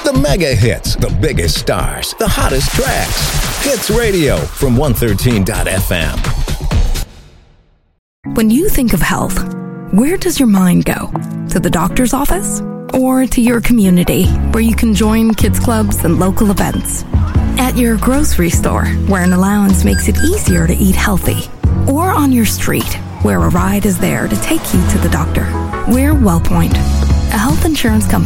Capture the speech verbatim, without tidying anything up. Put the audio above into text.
The mega hits, the biggest stars, the hottest tracks. Hits Radio from one thirteen dot f m. When you think of health, where does your mind go? To the doctor's office? Or to your community, where you can join kids clubs and local events? At your grocery store, where an allowance makes it easier to eat healthy? Or on your street, where a ride is there to take you to the doctor? We're WellPoint, a health insurance company